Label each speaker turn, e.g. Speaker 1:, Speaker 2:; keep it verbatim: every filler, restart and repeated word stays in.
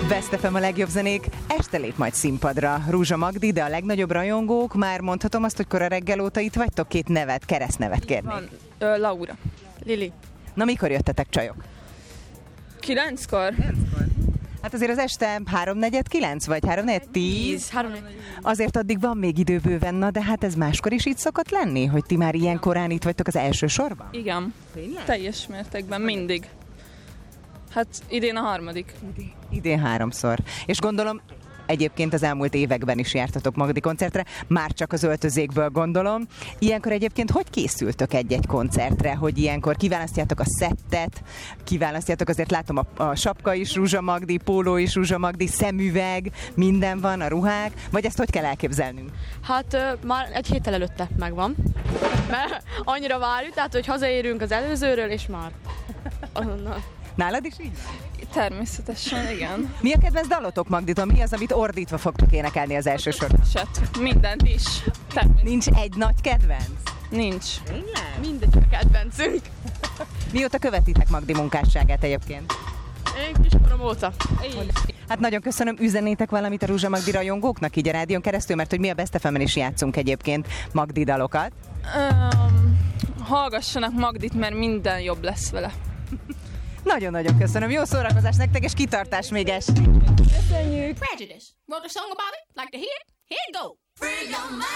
Speaker 1: Best ef em a legjobb zenék, este lép majd színpadra. Rúzsa Magdi, de a legnagyobb rajongók, már mondhatom azt, hogy kora reggel óta itt vagytok, két nevet, keresztnevet kérnék.
Speaker 2: Van, ö, Laura. Lili.
Speaker 1: Na mikor jöttetek, csajok?
Speaker 2: Kilenckor?
Speaker 1: Hát azért az este háromnegyed kilenc, vagy háromnegyed tíz? Azért addig van még idő bőven, na de hát ez máskor is így szokott lenni, hogy ti már ilyen korán itt vagytok az első sorban?
Speaker 2: Igen. Tényleg? Teljes mértékben, mindig. Hát idén a harmadik.
Speaker 1: Idén háromszor. És gondolom, egyébként az elmúlt években is jártatok Magdi koncertre, már csak az öltözékből gondolom. Ilyenkor egyébként hogy készültök egy-egy koncertre, hogy ilyenkor kiválasztjátok a szettet, kiválasztjátok, azért látom a, a sapka is Rúzsa Magdi, póló is Rúzsa Magdi, szemüveg, minden van, a ruhák, vagy ezt hogy kell elképzelnünk?
Speaker 3: Hát ö, már egy héttel előtte megvan, mert annyira várjuk, tehát hogy hazaérünk az előzőről, és már azonnal.
Speaker 1: Nálad is így?
Speaker 2: Természetesen, igen.
Speaker 1: Mi a kedvenc dalotok, Magditól? Mi az, amit ordítva fogtok énekelni az első sorban?
Speaker 2: Sett, mindent is.
Speaker 1: Nincs egy nagy kedvenc?
Speaker 2: Nincs.
Speaker 1: Tényleg?
Speaker 3: Mindegy a kedvencünk.
Speaker 1: Mióta követitek Magdi munkásságát egyébként?
Speaker 3: Én kiskorom óta.
Speaker 1: Hát nagyon köszönöm, üzenétek valamit a Rúzsa Magdi rajongóknak így a rádión keresztül, mert hogy mi a Best ef emen is játszunk egyébként Magdi dalokat.
Speaker 2: Um, hallgassanak Magdit, mert minden jobb lesz vele.
Speaker 1: Nagyon-nagyon köszönöm, jó szórakozás nektek, és kitartás még esti.
Speaker 2: Köszönjük!
Speaker 4: Prejudice. Wrote a song about it. Like to hear it? Here it go. Free your mind.